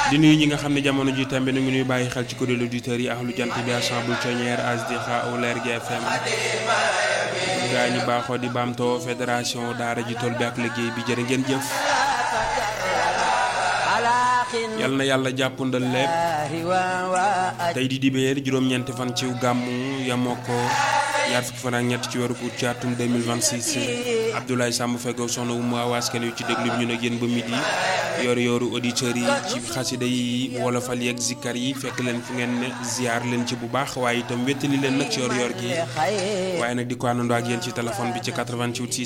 di nuyu ñi nga xam ne jamono ji tambe ñu ngi ñuy bàyyi xel ci kuréelu auditeurs yi ahlu jant bi ensemble Thionière Asdiqa au Lergui FM gaa ñi baaxoo di baamtoo fédération daara ji tool bi ak liggéey bi jërë ngeen jëf yal na yàlla jàppandal lépp tey di dibéer juróom-ñeenti fan ci gàmmu yamoo ko ñaar fukki fan ak ñett ci weeru août ci atum 2026 Abdoulaye Samb feggoo soxna Oumou Awa askan wi ci déglu bi ñu ne yéen ba midi yooru auditeurs yi ci xasida yi wolofal yeeg zikkar yi fekk leen fu ngeen ne ziar leen ci bu baax waaye itam wéttali leen nag ci yor gi waaye nag di ko àndandoo ak yéen ci téléphone bi ci 88